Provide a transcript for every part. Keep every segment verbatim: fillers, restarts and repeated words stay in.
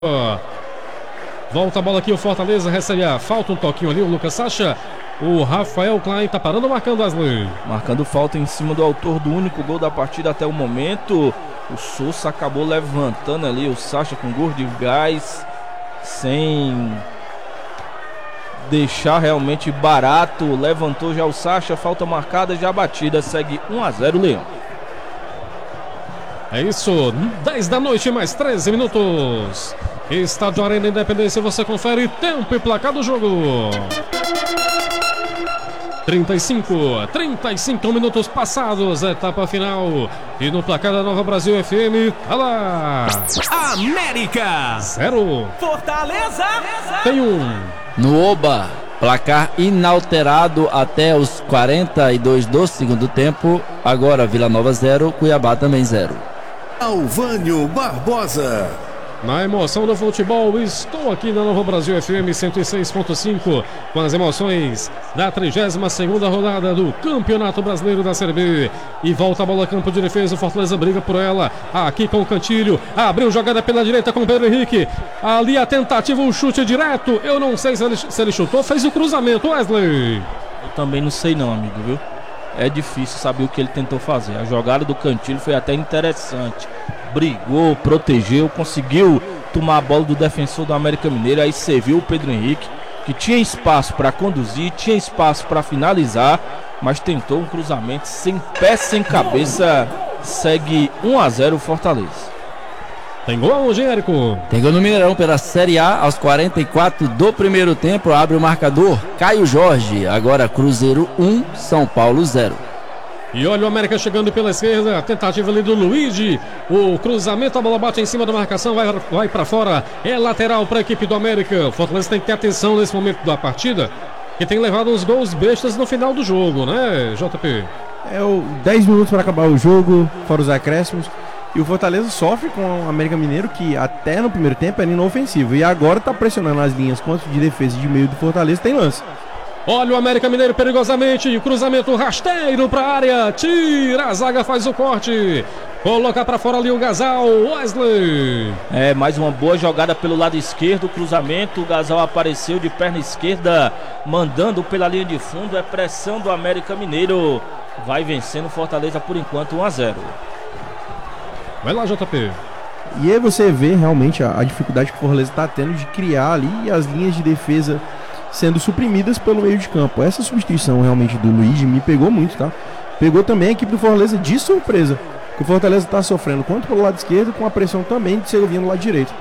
Volta a bola aqui, o Fortaleza recebe a falta, um toquinho ali, o Lucas Sacha. O Rafael Klein tá parando, marcando Wesley. Marcando falta em cima do autor do único gol da partida até o momento. O Sousa acabou levantando ali o Sacha com gol de gás, sem deixar realmente barato. Levantou já o Sacha, falta marcada, já batida, segue um a zero Leão. É isso, dez da noite, mais treze minutos. Estádio Arena Independência, você confere tempo e placar do jogo. trinta e cinco, trinta e cinco minutos passados, etapa final. E no placar da Nova Brasil F M, tá lá. América Zero. Fortaleza Tem um. No Oba, placar inalterado até os quarenta e dois do segundo tempo. Agora Vila Nova zero, Cuiabá também zero. Alvânio Barbosa. Na emoção do futebol, estou aqui na Nova Brasil F M cento e seis ponto cinco com as emoções da trigésima segunda rodada do Campeonato Brasileiro da Série B. E volta a bola, campo de defesa, o Fortaleza briga por ela, aqui com o Cantilho, abriu jogada pela direita com o Pedro Henrique, ali a tentativa, um chute direto, eu não sei se ele, se ele chutou, fez o cruzamento, Wesley. Eu também não sei não, amigo, viu? É difícil saber o que ele tentou fazer. A jogada do Cantilho foi até interessante. Brigou, protegeu, conseguiu tomar a bola do defensor do América Mineiro. Aí serviu o Pedro Henrique, que tinha espaço para conduzir, tinha espaço para finalizar, mas tentou um cruzamento sem pé, sem cabeça. Segue um a zero o Fortaleza. Tem gol, Érico. Tem gol no Mineirão pela Série A aos quarenta e quatro do primeiro tempo. Abre o marcador Caio Jorge. Agora Cruzeiro um, São Paulo zero. E olha o América chegando pela esquerda, a tentativa ali do Luigi, o cruzamento, a bola bate em cima da marcação, vai, vai para fora, é lateral para a equipe do América. O Fortaleza tem que ter atenção nesse momento da partida, que tem levado uns gols bestas no final do jogo, né, J P? É o dez minutos para acabar o jogo, fora os acréscimos, e o Fortaleza sofre com o América Mineiro, que até no primeiro tempo era inofensivo, e agora está pressionando as linhas quanto de defesa e de meio do Fortaleza, tem lance. Olha o América Mineiro perigosamente, cruzamento rasteiro para a área, tira, a zaga faz o corte, coloca para fora ali o Gasal, Wesley. É, mais uma boa jogada pelo lado esquerdo, cruzamento, o Gasal apareceu de perna esquerda, mandando pela linha de fundo, é pressão do América Mineiro, vai vencendo o Fortaleza por enquanto um a zero. Vai lá, J P. E aí você vê realmente a, a dificuldade que o Fortaleza está tendo de criar ali as linhas de defesa sendo suprimidas pelo meio de campo. Essa substituição realmente do Luigi me pegou muito, tá? Pegou também a equipe do Fortaleza de surpresa, que o Fortaleza está sofrendo quanto pelo lado esquerdo, com a pressão também de Segovinha no lado direito.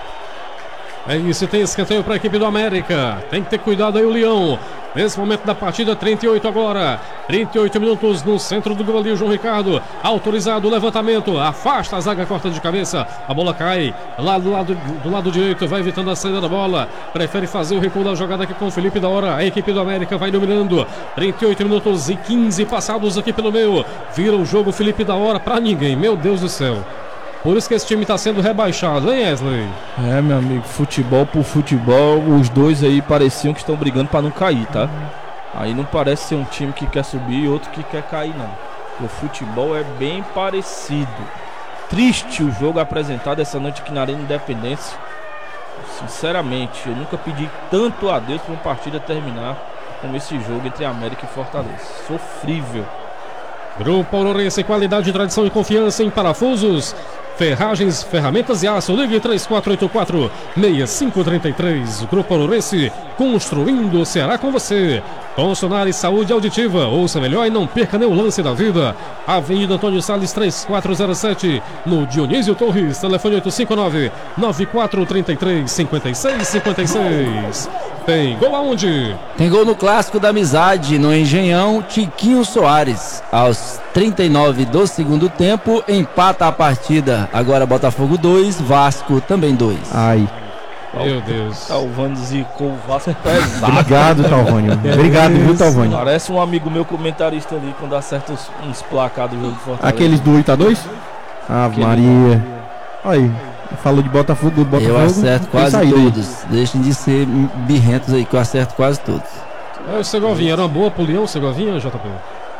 É isso, tem escanteio para a equipe do América. Tem que ter cuidado aí o Leão. Nesse momento da partida, trinta e oito agora. trinta e oito minutos no centro do gol ali, o João Ricardo. Autorizado o levantamento. Afasta a zaga, corta de cabeça. A bola cai lá do lado, do lado direito. Vai evitando a saída da bola. Prefere fazer o recuo da jogada aqui com o Felipe da Hora. A equipe do América vai dominando. trinta e oito minutos e quinze passados aqui pelo meio. Vira o jogo Felipe da Hora para ninguém. Meu Deus do céu. Por isso que esse time está sendo rebaixado, hein, Wesley? É, meu amigo, futebol por futebol, os dois aí pareciam que estão brigando para não cair, tá? Aí não parece ser um time que quer subir e outro que quer cair, não. O futebol é bem parecido. Triste o jogo apresentado essa noite aqui na Arena Independência. Sinceramente, eu nunca pedi tanto a Deus para uma partida terminar como esse jogo entre América e Fortaleza. Sofrível. Grupo Aurorense, qualidade, tradição e confiança em parafusos, ferragens, ferramentas e aço. Ligue três quatro oito quatro, seis cinco três três. Grupo Aurorense, construindo o Ceará com você. Consonar Saúde Auditiva, ouça melhor e não perca nenhum lance da vida. Avenida Antônio Salles três quatro zero sete, no Dionísio Torres, telefone oito cinco nove, nove quatro três três, cinco seis cinco seis. Tem gol aonde? Tem gol no Clássico da Amizade, no Engenhão, Tiquinho Soares. Aos trinta e nove do segundo tempo, empata a partida. Agora Botafogo dois, Vasco também dois. Ai. Meu Deus. Talvânio zicou o Vasco pesado. Obrigado, Talvânio. Obrigado, viu, Talvânio? Parece um amigo meu comentarista ali quando acerta uns, uns placados do jogo de Fortaleza. Aqueles do oito a dois? Ave Maria. Aí, falou de Botafogo, do Botafogo. Eu acerto quase saída todos. Aí. Deixem de ser birrentos aí, que eu acerto quase todos. É, o Segovinha, era uma boa pro Leão, o Segovinha, J P?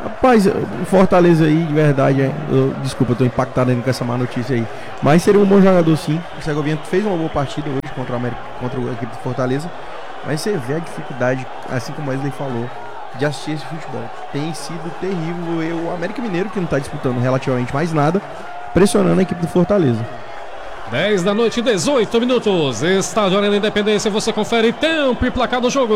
Rapaz, o Fortaleza aí, de verdade, é, eu, desculpa, eu tô impactado ainda com essa má notícia aí. Mas seria um bom jogador sim. O Segovinha fez uma boa partida hoje contra, o América, contra a equipe do Fortaleza. Mas você vê a dificuldade, assim como o Wesley falou, de assistir esse futebol. Tem sido terrível ver o América Mineiro, que não tá disputando relativamente mais nada, pressionando a equipe do Fortaleza. dez da noite, dezoito minutos. Estádio Arena Independência, você confere tempo e placar do jogo.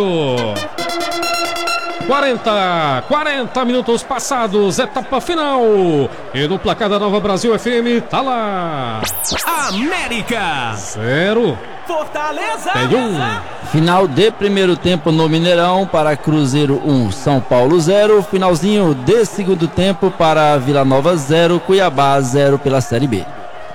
quarenta, quarenta minutos passados, etapa final. E no placar da Nova Brasil F M, tá lá. América Zero. Fortaleza Tem um. Final de primeiro tempo no Mineirão para Cruzeiro um, São Paulo zero. Finalzinho de segundo tempo para Vila Nova zero, Cuiabá zero pela Série B.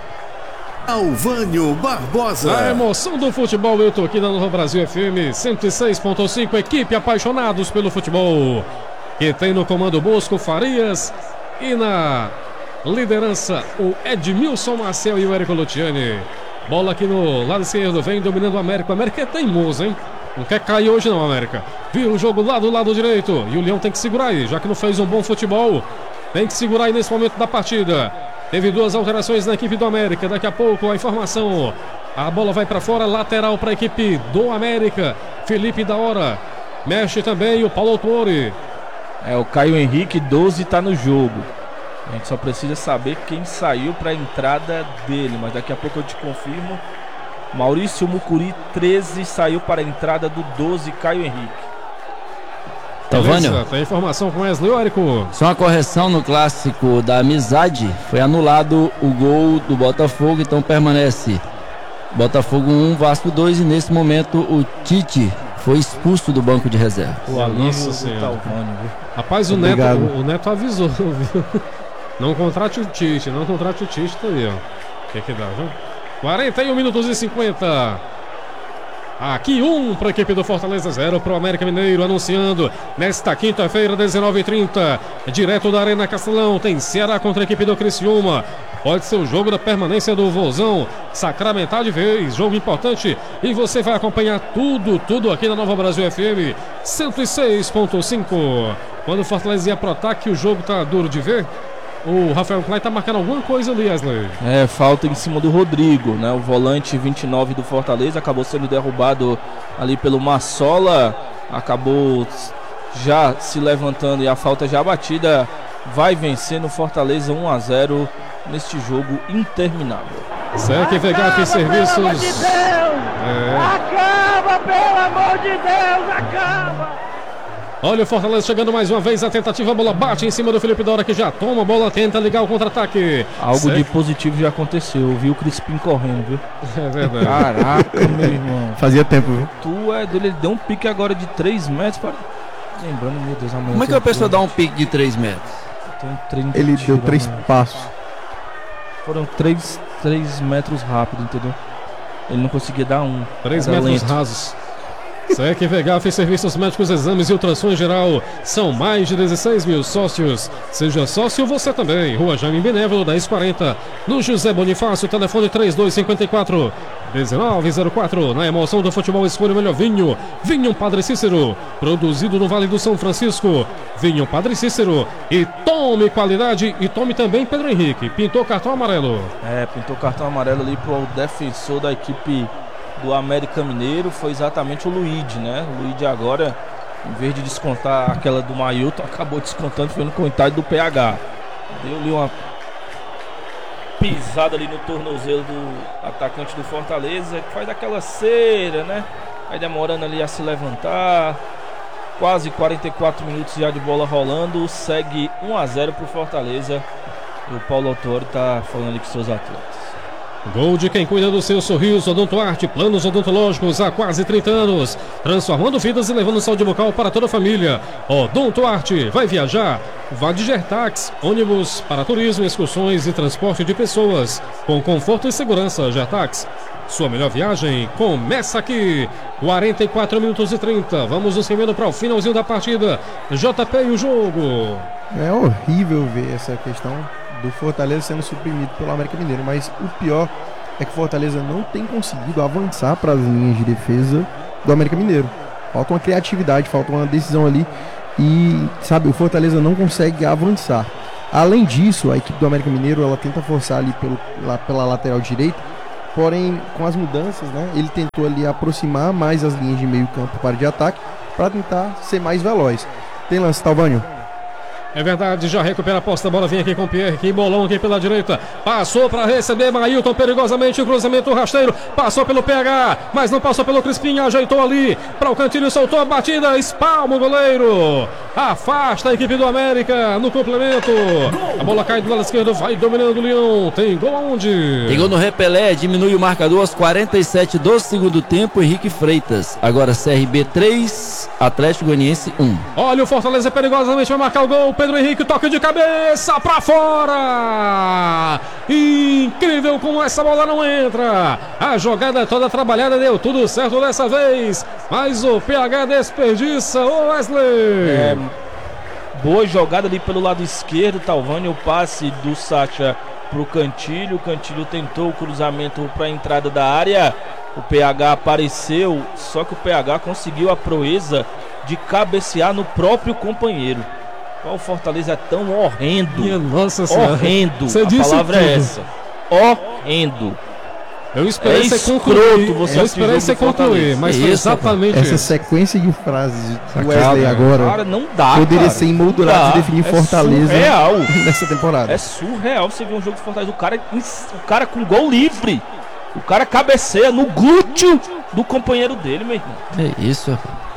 Alvânio Barbosa. A emoção do futebol, eu tô aqui na Nova Brasil F M cento e seis ponto cinco, equipe apaixonados pelo futebol, que tem no comando Bosco Farias e na liderança o Edmilson Marcel e o Érico Luciani. Bola aqui no lado esquerdo, vem dominando o América. O América é teimoso, hein? Não quer cair hoje não, América. Vira o jogo lá do lado direito e o Leão tem que segurar aí, já que não fez um bom futebol. Tem que segurar aí nesse momento da partida. Teve duas alterações na equipe do América. Daqui a pouco a informação. A bola vai para fora, lateral para a equipe do América. Felipe da Hora. Mexe também o Paulo Autori. É, o Caio Henrique, doze, tá no jogo. A gente só precisa saber quem saiu para a entrada dele, mas daqui a pouco eu te confirmo. Maurício Mucuri, treze, saiu para a entrada do doze, Caio Henrique. Tavânio, Tem informação com Wesley Érico. só uma correção no clássico da Amizade. Foi anulado o gol do Botafogo, então permanece Botafogo um, Vasco dois. E nesse momento o Tite foi expulso do banco de reserva. O alívio Nossa do Senhora. Tavânio, viu? Rapaz, o Neto, Obrigado. o, o Neto avisou, viu? Não contrate o Tite, não contrate o Tite, tá aí, ó. O que que dá, viu? quarenta e um minutos e cinquenta. Aqui um para a equipe do Fortaleza, zero para o América Mineiro, anunciando nesta quinta-feira, dezenove e trinta, direto da Arena Castelão, tem Ceará contra a equipe do Criciúma. Pode ser o jogo da permanência do Vozão, sacramentar de vez, jogo importante, e você vai acompanhar tudo, tudo aqui na Nova Brasil F M cento e seis ponto cinco. Quando o Fortaleza ia pro ataque, o jogo tá duro de ver. O Rafael Klein tá marcando alguma coisa ali, Wesley. É, falta em cima do Rodrigo, né? O volante vinte e nove do Fortaleza acabou sendo derrubado ali pelo Massola, acabou já se levantando e a falta já batida vai vencer no Fortaleza um a zero neste jogo interminável. S E C V G A Serviços. Pelo amor de Deus! É. Acaba, pelo amor de Deus, acaba! Olha o Fortaleza chegando mais uma vez, a tentativa, a bola bate em cima do Felipe Dora, que já toma a bola, tenta ligar o contra-ataque. Algo S E C de positivo já aconteceu, eu vi o Crispim correndo, viu? É verdade. Caraca, meu irmão. Fazia tempo, viu? Tu é dele, ele deu um pique agora de três metros. Para... Lembrando, meu Deus, amanhã. Como é que a pessoa dá um pique de três metros? Tem um treino Ele que deu tira três amanhã. passos. Foram três, três metros rápido, entendeu? Ele não conseguia dar um. três Era metros lento. rasos. S E C V G A fez serviços médicos, exames e ultrassom em geral. São mais de dezesseis mil sócios. Seja sócio você também. Rua Jaime Benévolo, dez quarenta. No José Bonifácio, telefone três dois cinco quatro, um nove zero quatro. Na emoção do futebol, escolha o melhor vinho. Vinho Padre Cícero. Produzido no Vale do São Francisco. Vinho Padre Cícero. E tome qualidade. E tome também Pedro Henrique. Pintou cartão amarelo. É, pintou cartão amarelo ali pro defensor da equipe do América Mineiro. Foi exatamente o Luigi, né? O Luigi agora, em vez de descontar aquela do Mailton, acabou descontando, foi no comentário do P H. Deu-lhe uma pisada ali no tornozelo do atacante do Fortaleza, que faz aquela cera, né? Vai demorando ali a se levantar. Quase quarenta e quatro minutos já de bola rolando. Segue um a zero pro Fortaleza. E o Paulo Autori tá falando ali com seus atletas. Gol de quem cuida do seu sorriso, Odontoarte, planos odontológicos há quase trinta anos, transformando vidas e levando saúde bucal para toda a família. Odontoarte, vai viajar? Vá de Gertax, ônibus para turismo, excursões e transporte de pessoas, com conforto e segurança. Gertax, sua melhor viagem começa aqui. quarenta e quatro minutos e trinta, vamos nos caminhando para o finalzinho da partida. J P e o jogo. É horrível ver essa questão do Fortaleza sendo suprimido pelo América Mineiro, mas o pior é que o Fortaleza não tem conseguido avançar para as linhas de defesa do América Mineiro. Falta uma criatividade, falta uma decisão ali e, sabe, o Fortaleza não consegue avançar. Além disso, a equipe do América Mineiro, ela tenta forçar ali pelo, lá, pela lateral direita, porém, com as mudanças, né, ele tentou ali aproximar mais as linhas de meio campo para de ataque, para tentar ser mais veloz. Tem lance, Talvânio? É verdade, já recupera a posse da bola, vem aqui com o Pierre, que bolão aqui pela direita, passou para receber Mailton perigosamente, o cruzamento rasteiro, passou pelo P H, mas não passou pelo Crispim, ajeitou ali para o cantinho, soltou a batida, espalma o goleiro, afasta a equipe do América no complemento, a bola cai do lado esquerdo, vai dominando o Leão, tem gol aonde? Tem gol no Repelé, diminui o marcador aos quarenta e sete do segundo tempo, Henrique Freitas, agora C R B três, Atlético Goianiense um. Olha o Fortaleza perigosamente, vai marcar o gol, Pedro Henrique, toque de cabeça pra fora. Incrível como essa bola não entra. A jogada toda trabalhada, deu tudo certo dessa vez. Mas o P H desperdiça, o Wesley. É, boa jogada ali pelo lado esquerdo, Talvânio, o passe do Sacha pro Cantilho. O Cantilho tentou o cruzamento para a entrada da área. O P H apareceu, só que o P H conseguiu a proeza de cabecear no próprio companheiro. O Fortaleza é tão horrendo. Minha nossa senhora. Horrendo. Você a disse palavra tudo. é essa. Horrendo. Eu esperei É você escroto concluir. você Eu esperei assistir você o jogo do concluir, Fortaleza. mas foi Isso, exatamente Essa isso. sequência de frases do Acaba, Wesley agora Cara, não dá, poderia cara. ser emoldurado Não e dá. definir É Fortaleza surreal. nessa temporada. É surreal você ver um jogo de Fortaleza. O cara, o cara com gol livre. O cara cabeceia no glúteo do companheiro dele, meu irmão. É isso.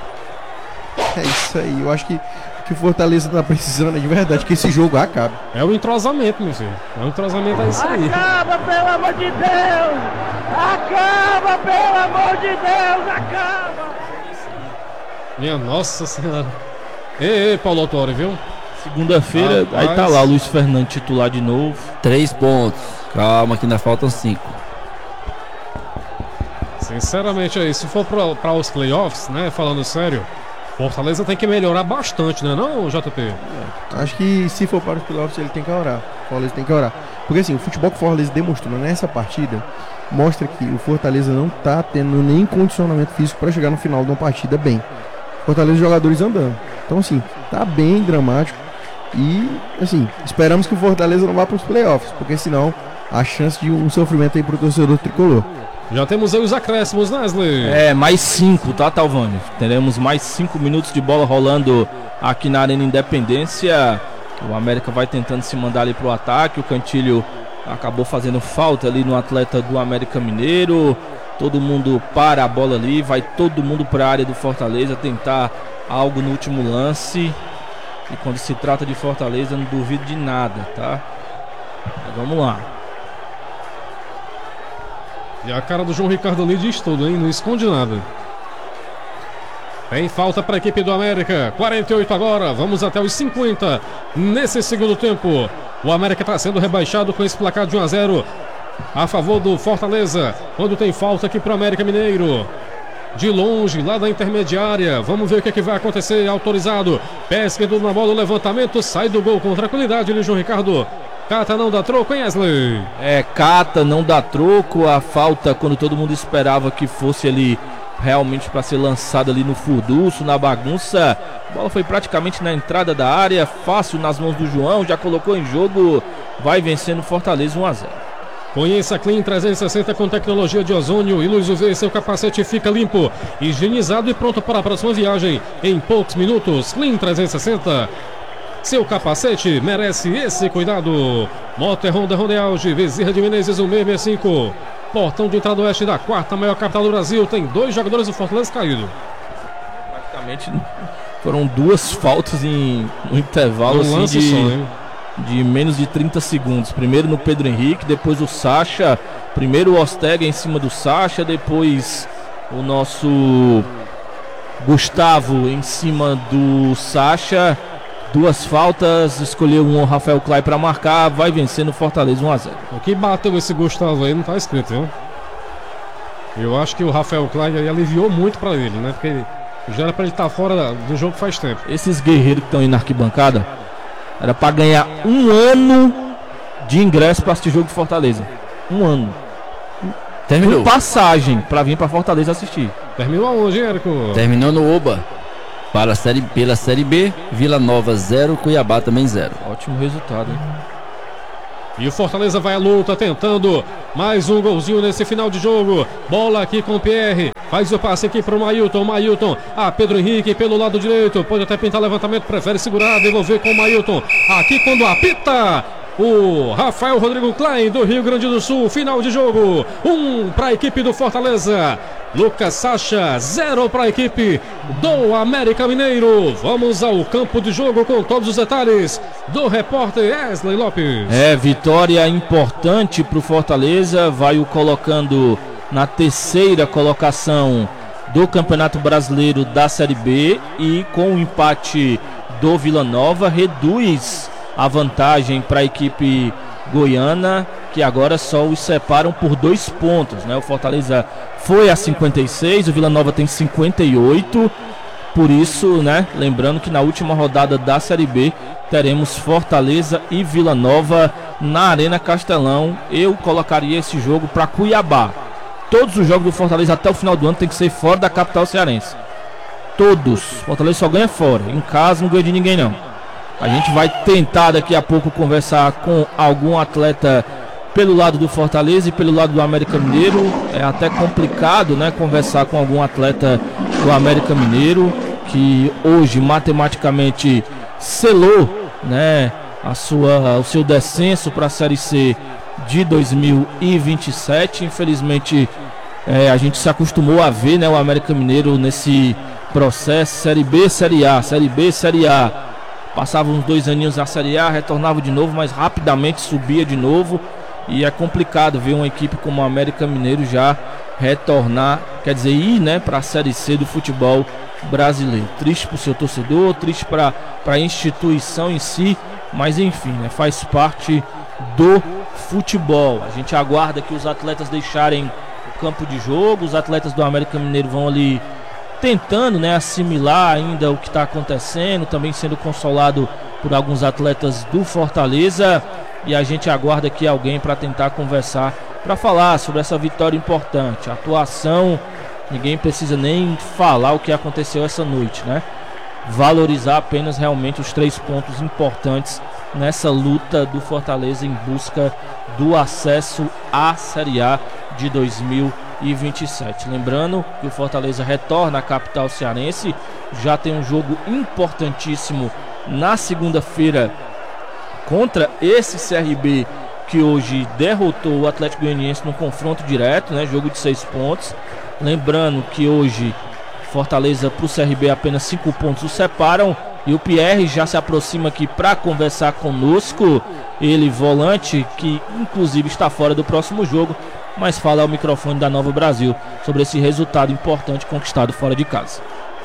É isso aí, eu acho que que o Fortaleza tá precisando é de verdade que esse jogo acabe. É o entrosamento, meu filho. É o entrosamento, é isso aí. Acaba, pelo amor de Deus! Acaba, pelo amor de Deus! Acaba! Minha nossa senhora. Ei, ei, Paulo Autori, viu? Segunda-feira, Rapaz. aí tá lá Luiz Fernando titular de novo. Três pontos. Calma que ainda faltam cinco. Sinceramente aí, se for para os playoffs, né, falando sério, Fortaleza tem que melhorar bastante, né, não, J P? Acho que se for para os playoffs ele tem que orar. O Fortaleza tem que orar. Porque assim, o futebol que o Fortaleza demonstrou nessa partida mostra que o Fortaleza não tá tendo nem condicionamento físico para chegar no final de uma partida bem. Fortaleza jogadores andando. Então assim, tá bem dramático. E assim, esperamos que o Fortaleza não vá para os playoffs, porque senão a chance de um sofrimento aí pro torcedor tricolor. Já temos aí os acréscimos, né, Wesley? É, mais cinco, tá, Talvânio? Teremos mais cinco minutos de bola rolando aqui na Arena Independência. O América vai tentando se mandar ali pro ataque. O Cantilho acabou fazendo falta ali no atleta do América Mineiro. Todo mundo para a bola ali. Vai todo mundo para a área do Fortaleza tentar algo no último lance. E quando se trata de Fortaleza, não duvido de nada, tá? Mas vamos lá. E a cara do João Ricardo ali diz tudo, hein? Não esconde nada. Tem falta para a equipe do América. quarenta e oito agora. Vamos até os cinquenta. Nesse segundo tempo. O América está sendo rebaixado com esse placar de um a zero a favor do Fortaleza. Quando tem falta aqui para o América Mineiro. De longe, lá da intermediária. Vamos ver o que, é que vai acontecer. Autorizado. Pé esquerdo na bola. O levantamento. Sai do gol com tranquilidade. Ele, João Ricardo. Cata não dá troco, hein, Wesley? É, Cata não dá troco. A falta, quando todo mundo esperava que fosse ali realmente para ser lançada ali no furdunço, na bagunça. A bola foi praticamente na entrada da área. Fácil nas mãos do João. Já colocou em jogo. Vai vencendo Fortaleza um a zero. Conheça a Clean trezentos e sessenta com tecnologia de ozônio e luz U V. Seu capacete fica limpo, higienizado e pronto para a próxima viagem em poucos minutos. Clean trezentos e sessenta. Seu capacete merece esse cuidado. Motor Honda Honda Auge, Bezerra de Menezes, um seis seis cinco. Portão de entrada oeste da quarta maior capital do Brasil. Tem dois jogadores do Fortaleza caído. Praticamente foram duas faltas em um intervalo Um assim, lance de, só, hein? de menos de trinta segundos. Primeiro no Pedro Henrique, depois o Sacha. Primeiro o Ostega em cima do Sacha, depois o nosso Gustavo em cima do Sacha. Duas faltas, escolheu um Rafael Clay para marcar, vai vencendo o Fortaleza um a zero. O que bateu esse Gustavo aí não tá escrito, viu? Eu acho que o Rafael Klein aí aliviou muito pra ele, né? Porque já era pra ele estar fora do jogo faz tempo. Esses guerreiros que estão aí na arquibancada, era para ganhar um ano de ingresso para assistir jogo de Fortaleza. Um ano. Terminou. Com passagem para vir para Fortaleza assistir. Terminou aonde, hein, Érico? Terminou no Oba. Para a série, pela Série B, Vila Nova zero, Cuiabá também zero. Ótimo resultado, hein? E o Fortaleza vai à luta, tentando mais um golzinho nesse final de jogo. Bola aqui com o Pierre. Faz o passe aqui para o Mailton. Mailton, ah, Pedro Henrique pelo lado direito. Pode até pintar levantamento, prefere segurar, devolver com o Mailton. Aqui quando apita o Rafael Rodrigo Klein do Rio Grande do Sul. Final de jogo. Um para a equipe do Fortaleza. Lucas Sacha, zero para a equipe do América Mineiro. Vamos ao campo de jogo com todos os detalhes do repórter Wesley Lopes. É, vitória importante para o Fortaleza, vai o colocando na terceira colocação do Campeonato Brasileiro da Série B, e com o empate do Vila Nova reduz a vantagem para a equipe goiana, que agora só os separam por dois pontos, né? O Fortaleza foi a cinquenta e seis, o Vila Nova tem cinquenta e oito. Por isso, né, lembrando que na última rodada da Série B teremos Fortaleza e Vila Nova na Arena Castelão. Eu colocaria esse jogo para Cuiabá. Todos os jogos do Fortaleza até o final do ano tem que ser fora da capital cearense. Todos. Fortaleza só ganha fora. Em casa não ganha de ninguém, não. A gente vai tentar daqui a pouco conversar com algum atleta pelo lado do Fortaleza e pelo lado do América Mineiro. É até complicado, né, conversar com algum atleta do América Mineiro, que hoje matematicamente selou, né, a sua, o seu descenso para a Série C de dois mil e vinte e sete. Infelizmente, é, a gente se acostumou a ver, né, o América Mineiro nesse processo Série B, Série A, Série B, Série A. Passava uns dois aninhos na Série A, retornava de novo, mas rapidamente subia de novo. E é complicado ver uma equipe como o América Mineiro já retornar, quer dizer, ir, né, para a Série C do futebol brasileiro. Triste para o seu torcedor, triste para a instituição em si, mas enfim, né, faz parte do futebol. A gente aguarda que os atletas deixarem o campo de jogo. Os atletas do América Mineiro vão ali tentando, né, assimilar ainda o que está acontecendo, também sendo consolado por alguns atletas do Fortaleza. E a gente aguarda aqui alguém para tentar conversar, para falar sobre essa vitória importante. A atuação, ninguém precisa nem falar o que aconteceu essa noite, né? Valorizar apenas realmente os três pontos importantes nessa luta do Fortaleza em busca do acesso à Série A de dois mil e vinte e sete. Lembrando que o Fortaleza retorna à capital cearense, já tem um jogo importantíssimo na segunda-feira contra esse C R B, que hoje derrotou o Atlético Goianiense no confronto direto, né? Jogo de seis pontos. Lembrando que hoje Fortaleza para o C R B apenas cinco pontos o separam. E o Pierre já se aproxima aqui para conversar conosco. Ele, volante, que inclusive está fora do próximo jogo, mas fala ao microfone da Nova Brasil sobre esse resultado importante conquistado fora de casa.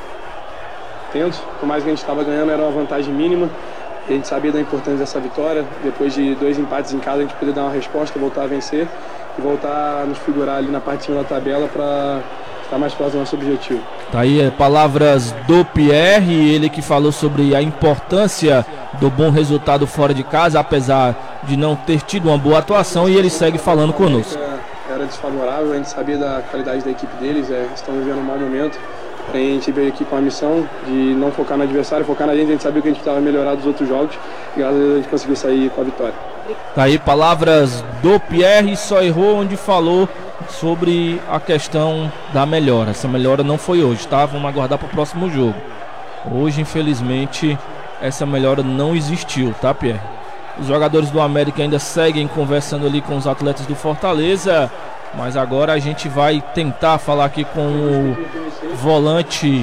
Tento, por mais que a gente estava ganhando, era uma vantagem mínima. A gente sabia da importância dessa vitória. Depois de dois empates em casa, a gente poder dar uma resposta, voltar a vencer e voltar a nos figurar ali na parte de cima da tabela para estar mais próximo do nosso objetivo. Tá aí, é, palavras do Pierre, ele que falou sobre a importância do bom resultado fora de casa, apesar de não ter tido uma boa atuação, e ele segue falando conosco. Era desfavorável, a gente sabia da qualidade da equipe deles, é, estão vivendo um mau momento. A gente veio aqui com a missão de não focar no adversário, focar na gente. A gente sabia que a gente precisava melhorar dos outros jogos e graças a Deus a gente conseguiu sair com a vitória. Tá aí, palavras do Pierre, só errou onde falou sobre a questão da melhora. Essa melhora não foi hoje, tá? Vamos aguardar para o próximo jogo. Hoje, infelizmente, essa melhora não existiu, tá, Pierre? Os jogadores do América ainda seguem conversando ali com os atletas do Fortaleza, mas agora a gente vai tentar falar aqui com o volante,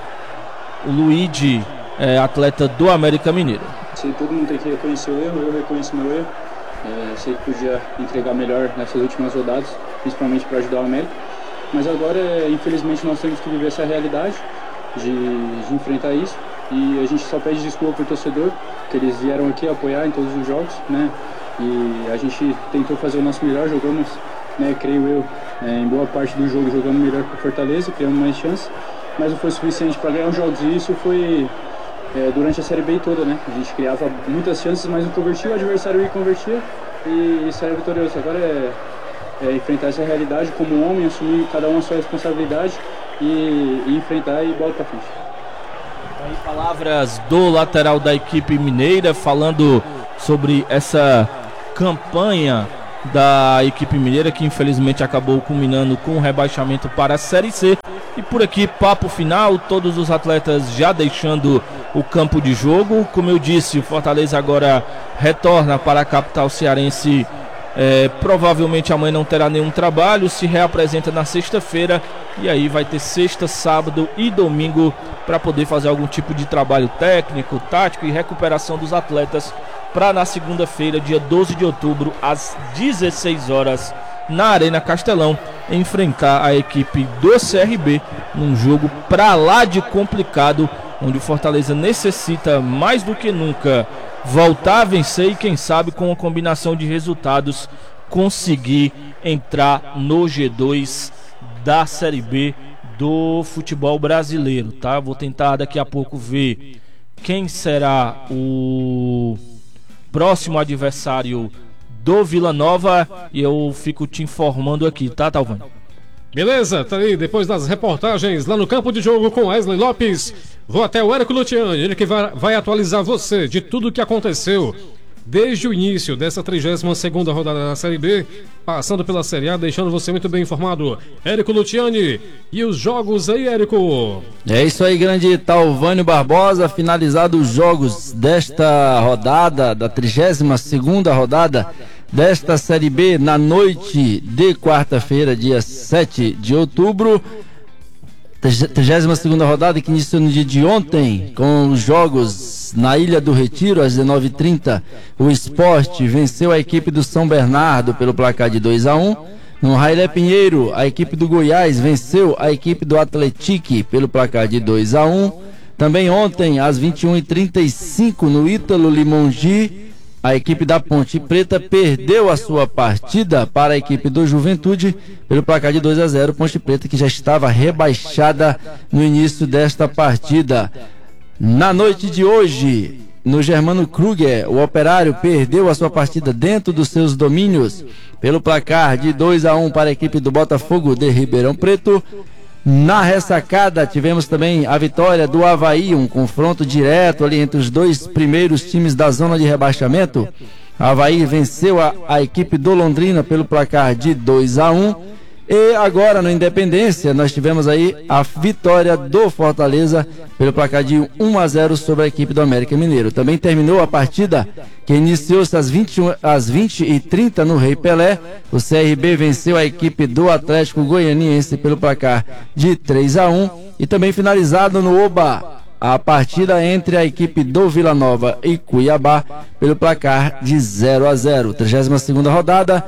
o Luigi, é, atleta do América Mineiro. Sei, todo mundo tem que reconhecer o erro, eu reconheço meu erro. É, sei que podia entregar melhor nessas últimas rodadas, principalmente para ajudar o América. Mas agora, é, infelizmente, nós temos que viver essa realidade de, de enfrentar isso. E a gente só pede desculpa pro torcedor, que eles vieram aqui apoiar em todos os jogos, né? E a gente tentou fazer o nosso melhor, jogamos, né, creio eu, é, em boa parte do jogo jogando melhor que o Fortaleza, criamos mais chances, mas não foi suficiente para ganhar os jogos. E isso foi é, durante a Série B toda, né? A gente criava muitas chances, mas não convertia, o adversário ia convertia e isso era vitorioso. Agora é, é enfrentar essa realidade como homem, assumir cada um a sua responsabilidade e, e enfrentar e bola para frente. Aí, palavras do lateral da equipe mineira falando sobre essa campanha da equipe mineira que infelizmente acabou culminando com o rebaixamento para a Série C. E por aqui, papo final, todos os atletas já deixando o campo de jogo. Como eu disse, o Fortaleza agora retorna para a capital cearense. É, provavelmente amanhã não terá nenhum trabalho, se reapresenta na sexta-feira e aí vai ter sexta, sábado e domingo para poder fazer algum tipo de trabalho técnico, tático e recuperação dos atletas para na segunda-feira, dia doze de outubro, às dezesseis horas, na Arena Castelão, enfrentar a equipe do C R B num jogo pra lá de complicado, onde o Fortaleza necessita mais do que nunca voltar a vencer e quem sabe com uma combinação de resultados conseguir entrar no G dois da Série B do futebol brasileiro, tá? Vou tentar daqui a pouco ver quem será o próximo adversário do Vila Nova e eu fico te informando aqui, tá, Talvani? Beleza, tá aí, depois das reportagens lá no campo de jogo com Wesley Lopes, vou até o Érico Luciani, ele que vai, vai atualizar você de tudo o que aconteceu desde o início dessa trigésima segunda rodada da Série B, passando pela Série A, deixando você muito bem informado. Érico Luciani, e os jogos aí, Érico? É isso aí, grande Talvânio Barbosa, finalizados os jogos desta rodada, da trigésima segunda rodada desta Série B, na noite de quarta-feira, dia sete de outubro, trigésima segunda rodada que iniciou no dia de ontem, com os jogos na Ilha do Retiro, às dezenove e trinta, o Sport venceu a equipe do São Bernardo pelo placar de dois a um. No Railé Pinheiro, a equipe do Goiás venceu a equipe do Atlético pelo placar de dois a um. Também ontem, às vinte e uma e trinta e cinco, no Ítalo Limongi, a equipe da Ponte Preta perdeu a sua partida para a equipe do Juventude pelo placar de dois a zero. Ponte Preta que já estava rebaixada no início desta partida. Na noite de hoje, no Germano Kruger, o Operário perdeu a sua partida dentro dos seus domínios pelo placar de dois a um para a equipe do Botafogo de Ribeirão Preto. Na ressacada tivemos também a vitória do Avaí, um confronto direto ali entre os dois primeiros times da zona de rebaixamento. Avaí venceu a, a equipe do Londrina pelo placar de dois a um. E agora no Independência nós tivemos aí a vitória do Fortaleza pelo placar de um a zero sobre a equipe do América Mineiro. Também terminou a partida que iniciou-se às vinte e uma, às vinte e trinta no Rei Pelé. O C R B venceu a equipe do Atlético Goianiense pelo placar de três a um. E também finalizado no Oba a partida entre a equipe do Vila Nova e Cuiabá pelo placar de zero a zero. trigésima segunda rodada